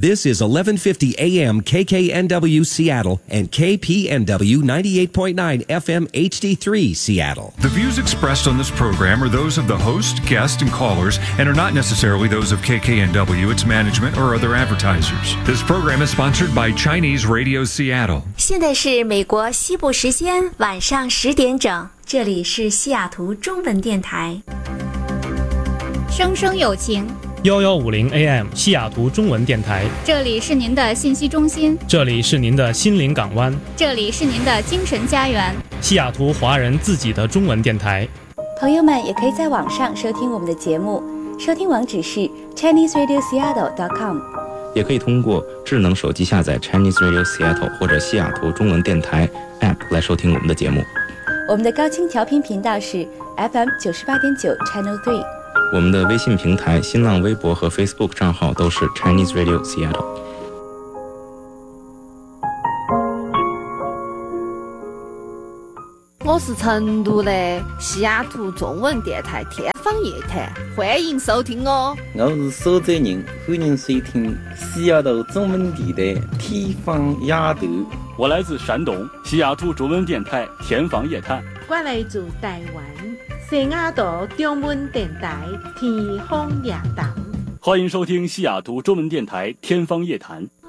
This is 1150 AM KKNW Seattle and KPNW 98.9 FM HD3 Seattle. The views expressed on this program are those of the host, guest, and callers and are not necessarily those of KKNW, its management, or other advertisers. This program is sponsored by Chinese Radio Seattle. 现在是美国西部时间晚上10点整，这里是西雅图中文电台。 声声有情 1150 AM 西雅图中文电台， 这里是您的信息中心， 这里是您的心灵港湾， 这里是您的精神家园， 西雅图华人自己的中文电台。 朋友们也可以在网上收听我们的节目，收听网址是 ChineseRadioSeattle.com， 也可以通过智能手机下载 Chinese Radio Seattle 或者西雅图中文电台 App 来收听我们的节目。 我们的高清调频频道是 FM 98.9 Channel 3。 我们的微信平台、新浪微博和 Facebook 账号都是 Chinese Radio Seattle。 我是成都的西雅图中文电台天方夜谭，欢迎收听哦。 我是苏州人，欢迎收听西雅图中文电台天方夜谭。 我来自山东，西雅图中文电台天方夜谭。 我来自台湾，西雅图中文电台天方夜谭。 欢迎收听西雅图中文电台天方夜谭。